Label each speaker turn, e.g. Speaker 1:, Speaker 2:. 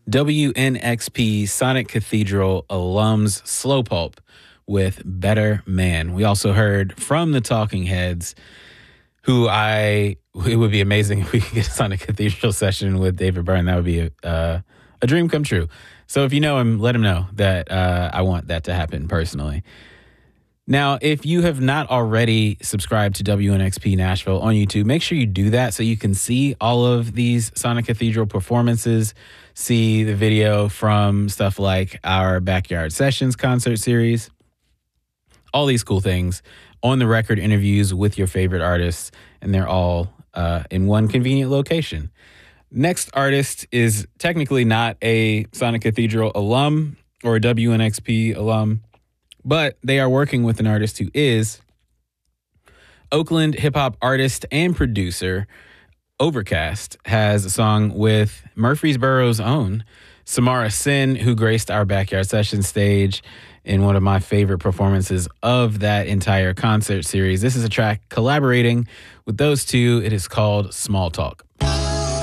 Speaker 1: WNXP Sonic Cathedral alums Slow Pulp with Better Man. We also heard from the Talking Heads, it would be amazing if we could get a Sonic Cathedral session with David Byrne. That would be a dream come true. So if you know him, let him know that I want that to happen personally. Now, if you have not already subscribed to WNXP Nashville on YouTube, make sure you do that so you can see all of these Sonic Cathedral performances, see the video from stuff like our Backyard Sessions concert series, all these cool things, on the record interviews with your favorite artists, and they're all in one convenient location. Next artist is technically not a Sonic Cathedral alum or a WNXP alum, but they are working with an artist who is. Oakland hip-hop artist and producer Overcast has a song with Murfreesboro's own Samara Sin, who graced our Backyard Session stage in one of my favorite performances of that entire concert series. This is a track collaborating with those two. It is called Small Talk.